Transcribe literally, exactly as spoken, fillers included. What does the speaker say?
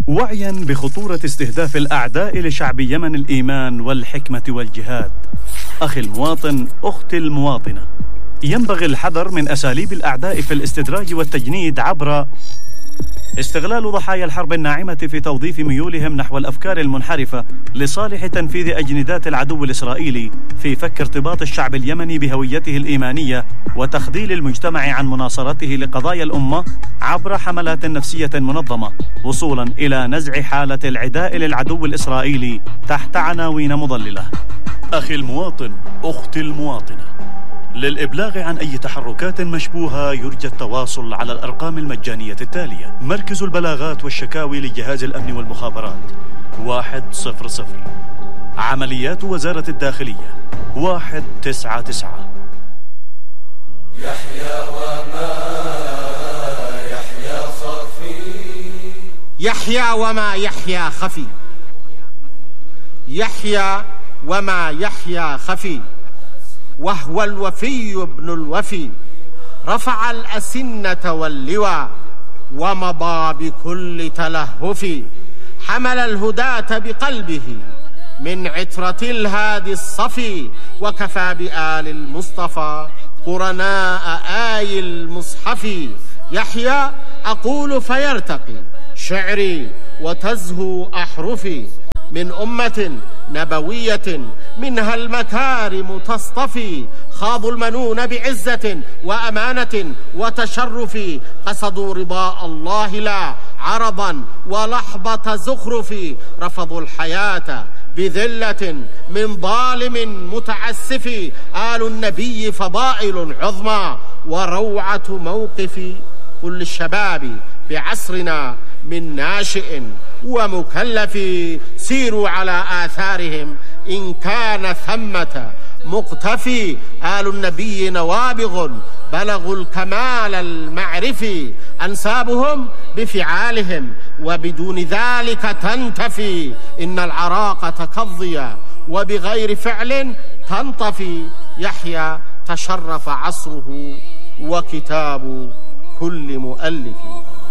وعيا بخطورة استهداف الأعداء لشعب يمن الإيمان والحكمة والجهاد، أخي المواطن، أختي المواطنة، ينبغي الحذر من أساليب الأعداء في الاستدراج والتجنيد عبر استغلال ضحايا الحرب الناعمة في توظيف ميولهم نحو الأفكار المنحرفة لصالح تنفيذ أجندات العدو الإسرائيلي في فك ارتباط الشعب اليمني بهويته الإيمانية وتخذيل المجتمع عن مناصرته لقضايا الأمة عبر حملات نفسية منظمة، وصولا إلى نزع حالة العداء للعدو الإسرائيلي تحت عناوين مضللة. أخي المواطن، أختي المواطنة، للإبلاغ عن أي تحركات مشبوهة يرجى التواصل على الأرقام المجانية التالية: مركز البلاغات والشكاوي لجهاز الأمن والمخابرات واحد صفر صفر، عمليات وزارة الداخلية واحد تسعة تسعة. يحيى وما يحيى خفي، يحيى وما يحيى خفي، يحيى وما يحيى خفي، وهو الوفي ابن الوفي، رفع الأسنة واللوى ومضى بكل تلهف، حمل الهداة بقلبه من عترة الهادي الصفي، وكفى بآل المصطفى قرناء آي المصحف. يحيى أقول فيرتقي شعري وتزهو أحرفي، من أمة نبوية منها المكارم تصطفي، خاضوا المنون بعزة وأمانة وتشرف، قصدوا رضاء الله لا عرضا ولحظة زخرف، رفضوا الحياة بذلة من ظالم متعسف، آل النبي فضائل عظمى وروعة موقف. قل للشباب بعصرنا من ناشئ ومكلف، سيروا على آثارهم إن كان ثمة مقتفي، آل النبي نوابغ بلغوا الكمال المعرفي، أنسابهم بفعالهم وبدون ذلك تنتفي، إن العراقة كالضياء وبغير فعل تنطفي، يحيى تشرف عصره وكتاب كل مؤلف.